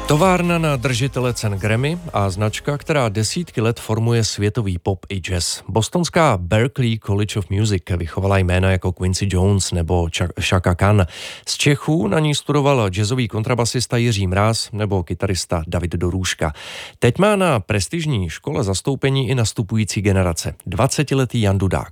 Továrna na držitele cen Grammy a značka, která desítky let formuje světový pop i jazz. Bostonská Berklee College of Music vychovala jména jako Quincy Jones nebo Chaka Khan. Z Čechů na ní studoval jazzový kontrabasista Jiří Mráz nebo kytarista David Dorůžka. Teď má na prestižní škole zastoupení i nastupující generace. 20letý Jan Dudák.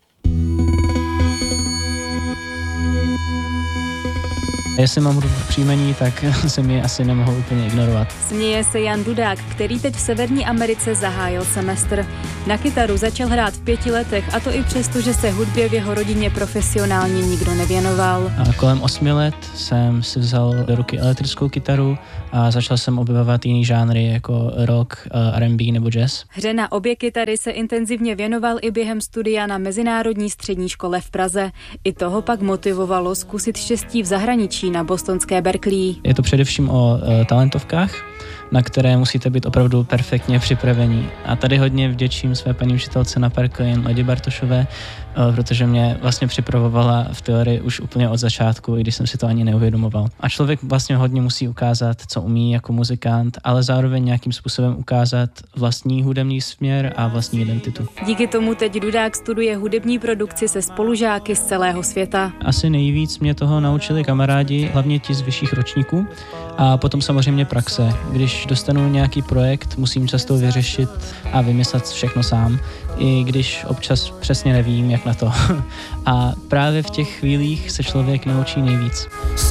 Jestli mám v příjmení, tak se mi asi nemohl úplně ignorovat. Směje se Jan Dudák, který teď v Severní Americe zahájil semestr. Na kytaru začal hrát v 5 letech, a to i přesto, že se hudbě v jeho rodině profesionálně nikdo nevěnoval. A kolem 8 let jsem si vzal do ruky elektrickou kytaru a začal jsem objevovat jiný žánry jako rock, R&B nebo jazz. Hře na obě kytary se intenzivně věnoval i během studia na Mezinárodní střední škole v Praze. I toho pak motivovalo zkusit štěstí v zahraničí na bostonské Berklee. Je to především o talentovkách, na které musíte být opravdu perfektně připraveni. A tady hodně vděčím své paní učitelce na Berklee, Ladě Bartošové, protože mě vlastně připravovala v teorii už úplně od začátku, i když jsem si to ani neuvědomoval. A člověk vlastně hodně musí ukázat, co umí jako muzikant, ale zároveň nějakým způsobem ukázat vlastní hudební směr a vlastní identitu. Díky tomu teď Dudák studuje hudební produkci se spolužáky z celého světa. Asi nejvíc mě toho naučili kamarádi, hlavně ti z vyšších ročníků, a potom samozřejmě praxe. Když dostanu nějaký projekt, musím často vyřešit a vymyslet všechno sám, i když občas přesně nevím, jak na to. A právě v těch chvílích se člověk naučí nejvíc.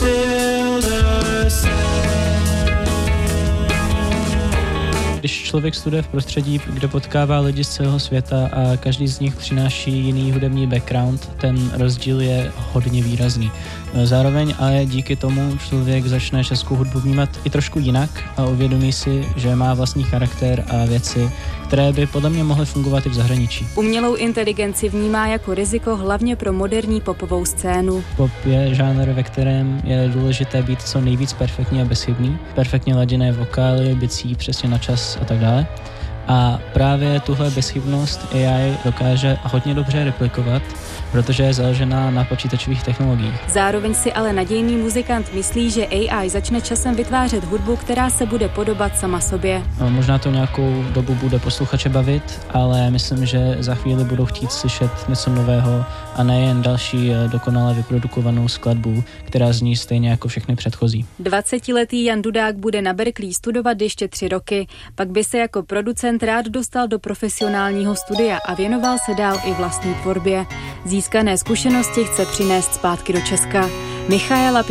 Když člověk studuje v prostředí, kde potkává lidi z celého světa a každý z nich přináší jiný hudební background, ten rozdíl je hodně výrazný. Zároveň ale díky tomu člověk začne českou hudbu vnímat i trošku jinak a uvědomí si, že má vlastní charakter a věci, které by podle mě mohly fungovat i v zahraničí. Umělou inteligenci vnímá jako riziko hlavně pro moderní popovou scénu. Pop je žánr, ve kterém je důležité být co nejvíc perfektní a bezchybný. Perfektně laděné vokály, bicí přesně na čas a tak dále. A právě tuhle bezchybnost AI dokáže hodně dobře replikovat, protože je založená na počítačových technologiích. Zároveň si ale nadějný muzikant myslí, že AI začne časem vytvářet hudbu, která se bude podobat sama sobě. Možná to nějakou dobu bude posluchače bavit, ale myslím, že za chvíli budou chtít slyšet něco nového a nejen další dokonale vyprodukovanou skladbu, která zní stejně jako všechny předchozí. 20letý Jan Dudák bude na Berklee studovat ještě 3 roky, pak by se jako producent rád dostal do profesionálního studia a věnoval se dál i vlastní tvorbě. Získané zkušenosti chce přinést zpátky do Česka. Michaela